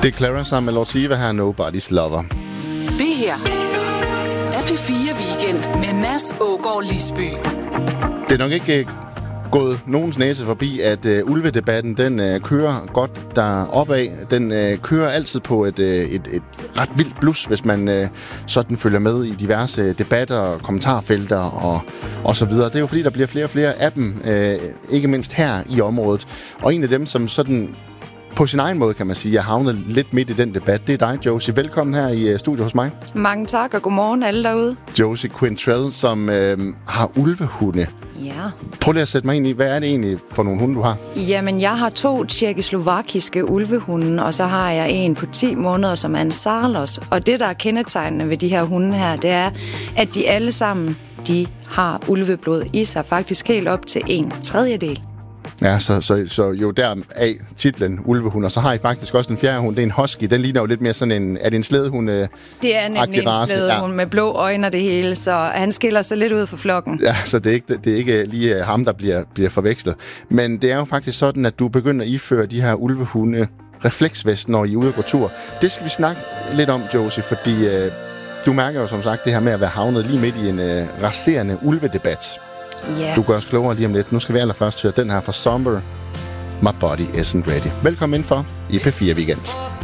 Det er Clara sammen med Lord Siva her, Nobody's Lover. Det her er P4 Weekend med Mads Aagaard Lisby. Det er nok ikke gået nogens næse forbi, at ulvedebatten, den kører godt deropad. Den kører altid på et ret vildt blus, hvis man sådan følger med i diverse debatter, kommentarfelter og så videre. Det er jo fordi, der bliver flere og flere af dem, ikke mindst her i området. Og en af dem, som sådan på sin egen måde, kan man sige, er havnet lidt midt i den debat, det er dig, Josie. Velkommen her i studiet hos mig. Mange tak, og godmorgen alle derude. Josie Quintrell, som har ulvehunde. Ja. Prøv lige at sætte mig ind i, hvad er det egentlig for nogle hunde, du har? Jamen, jeg har 2 tjekkoslovakiske ulvehunde, og så har jeg en på 10 måneder, som er en Sarlos. Og det, der er kendetegnende ved de her hunde her, det er, at de alle sammen, de har ulveblod i sig, faktisk helt op til 1/3. Ja, så jo deraf titlen ulvehund, og så har I faktisk også den fjerde hund, det er en husky. Den ligner jo lidt mere sådan en, er det en slædehund? Det er nemlig en slædehund med blå øjne og det hele, så han skiller sig lidt ud fra flokken. Ja, så det er ikke lige ham, der bliver forvekslet. Men det er jo faktisk sådan, at du begynder at iføre de her ulvehunde refleksvest, når I er ude og gå tur. Det skal vi snakke lidt om, Josie, fordi du mærker jo som sagt det her med at være havnet lige midt i en raserende ulvedebat. Yeah. Du gør os klogere lige om lidt. Nu skal vi allerførst høre den her fra Somber, My Body Isn't Ready. Velkommen indenfor i P4 Weekend.